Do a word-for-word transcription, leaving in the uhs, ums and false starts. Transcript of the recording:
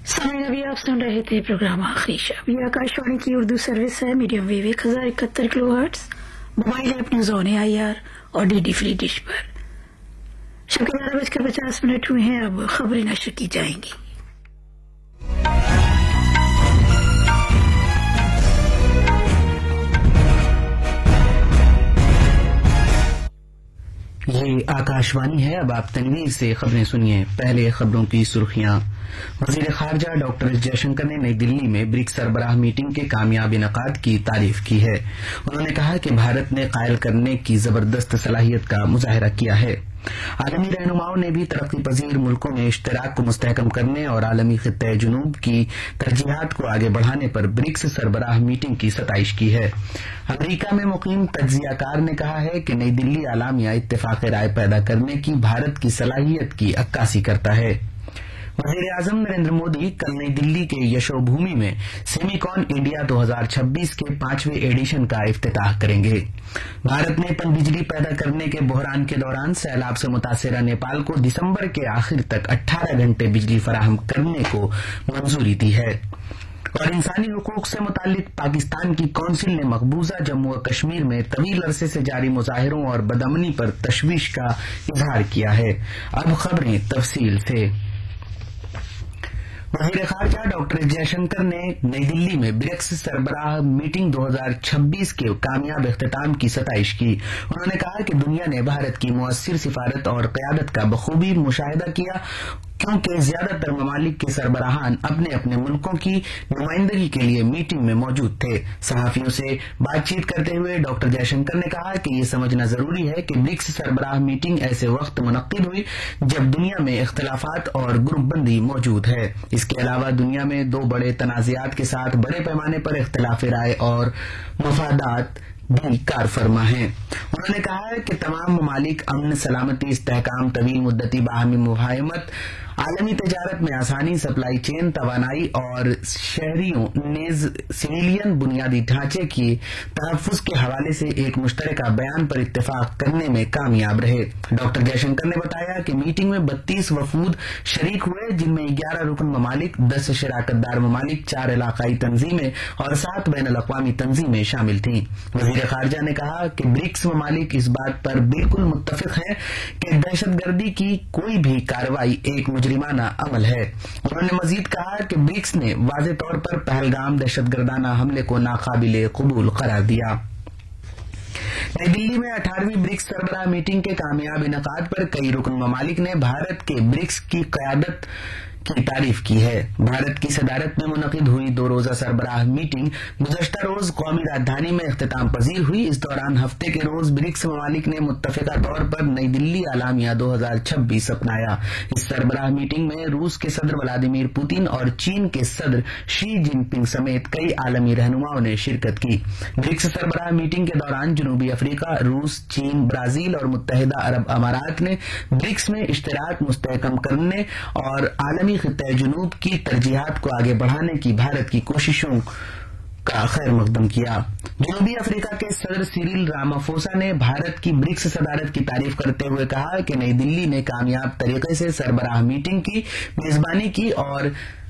سامعین ابھی آپ سن رہے تھے پروگرام آخری شب. یہ آکاشوانی کی اردو سروس ہے. میڈیم ویو ایک ہزار اکہتر کلو hertz. Mobile app news on I R اور ڈی ڈی فری ڈش پر. شب کے بارہ بج کر پچاس منٹ ہوئے ہیں. اب خبریں نشر کی جائیں گی. یہ آکاشوانی ہے. اب آپ تنویر سے خبریں سنیے. پہلے خبروں کی سرخیاں. وزیر خارجہ ڈاکٹر ایس جے شنکر نے نئی دلی میں برکس سربراہ میٹنگ کے کامیاب انعقاد کی تعریف کی ہے. انہوں نے کہا کہ بھارت نے قائل کرنے کی زبردست صلاحیت کا مظاہرہ کیا ہے. عالمی رہنماؤں نے بھی ترقی پذیر ملکوں میں اشتراک کو مستحکم کرنے اور عالمی خطہ جنوب کی ترجیحات کو آگے بڑھانے پر برکس سربراہ میٹنگ کی ستائش کی ہے. امریکہ میں مقیم تجزیہ کار نے کہا ہے کہ نئی دلی اعلامیہ اتفاق رائے پیدا کرنے کی بھارت کی صلاحیت کی عکاسی کرتا ہے. وزیر اعظم نریندر مودی کل نئی دلی کے یشو بھومی میں سیمی کون انڈیا دو ہزار چھبیس کے پانچویں ایڈیشن کا افتتاح کریں گے. بھارت نے پن بجلی پیدا کرنے کے بحران کے دوران سیلاب سے متاثرہ نیپال کو دسمبر کے آخر تک اٹھارہ گھنٹے بجلی فراہم کرنے کو منظوری دی ہے. اور انسانی حقوق سے متعلق پاکستان کی کونسل نے مقبوضہ جموں و کشمیر میں طویل عرصے سے جاری مظاہروں اور بدامنی پر تشویش کا اظہار کیا ہے. اب خبریں تفصیل سے. وزیر خارجہ ڈاکٹر ایس جے شنکر نے نئی دلی میں برکس سربراہ میٹنگ دو ہزار چھبیس کے کامیاب اختتام کی ستائش کی. انہوں نے کہا کہ دنیا نے بھارت کی مؤثر سفارت اور قیادت کا بخوبی مشاہدہ کیا کیونکہ زیادہ تر ممالک کے سربراہان اپنے اپنے ملکوں کی نمائندگی کے لیے میٹنگ میں موجود تھے. صحافیوں سے بات چیت کرتے ہوئے ڈاکٹر جے شنکر نے کہا کہ یہ سمجھنا ضروری ہے کہ برکس سربراہ میٹنگ ایسے وقت منعقد ہوئی جب دنیا میں اختلافات اور گروپ بندی موجود ہے. اس کے علاوہ دنیا میں دو بڑے تنازعات کے ساتھ بڑے پیمانے پر اختلاف رائے اور مفادات بھی کار فرما ہیں. انہوں نے کہا ہے کہ تمام ممالک امن، سلامتی، استحکام، طویل مدتی باہمی مفاہمت، عالمی تجارت میں آسانی، سپلائی چین، توانائی اور شہریوں نیز سویلین بنیادی ڈھانچے کی تحفظ کے حوالے سے ایک مشترکہ بیان پر اتفاق کرنے میں کامیاب رہے. ڈاکٹر جے شنکر نے بتایا کہ میٹنگ میں بتیس وفود شریک ہوئے جن میں گیارہ رکن ممالک، دس شراکت دار ممالک، چار علاقائی تنظیمیں اور سات بین الاقوامی تنظیمیں شامل تھیں. وزیر خارجہ نے کہا کہ برکس ممالک اس بات پر بالکل متفق ہیں کہ دہشت گردی کی کوئی بھی کارروائی ایک مجرمانہ عمل ہے. انہوں نے مزید کہا کہ برکس نے واضح طور پر پہلگام دہشت گردانہ حملے کو ناقابل قبول قرار دیا. نئی دلی میں اٹھارہویں برکس سربراہ میٹنگ کے کامیاب انعقاد پر کئی رکن ممالک نے بھارت کے برکس کی قیادت کی تعریف کی ہے. بھارت کی صدارت میں منعقد ہوئی دو روزہ سربراہ میٹنگ گزشتہ روز قومی راجدھانی میں اختتام پذیر ہوئی. اس دوران ہفتے کے روز برکس ممالک نے متفقہ طور پر نئی دلی اعلامیہ دو ہزار چھبیس اپنایا. اس سربراہ میٹنگ میں روس کے صدر ولادیمیر پوتین اور چین کے صدر شی جن پنگ سمیت کئی عالمی رہنماؤں نے شرکت کی. برکس سربراہ میٹنگ کے دوران جنوبی افریقہ، روس، چین، برازیل اور متحدہ عرب امارات نے برکس میں اشتراک مستحکم کرنے اور عالمی خطہ جنوب کی ترجیحات کو آگے بڑھانے کی بھارت کی کوششوں کا خیر مقدم کیا. جنوبی افریقہ کے صدر سیریل رامافوسا نے بھارت کی برکس صدارت کی تعریف کرتے ہوئے کہا کہ نئی دلی نے کامیاب طریقے سے سربراہ میٹنگ کی میزبانی کی اور